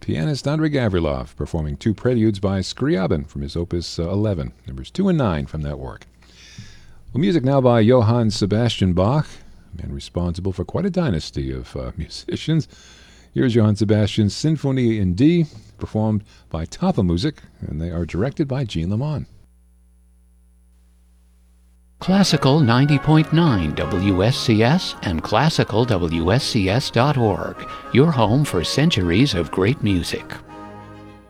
pianist Andrei Gavrilov performing two preludes by Scriabin from his Opus 11, numbers 2 and 9 from that work. Well, music now by Johann Sebastian Bach, a man responsible for quite a dynasty of musicians. Here's Johann Sebastian's Sinfonie in D, performed by Tapa Music, and they are directed by Jean Lamont. Classical 90.9 WSCS and classicalwscs.org, your home for centuries of great music.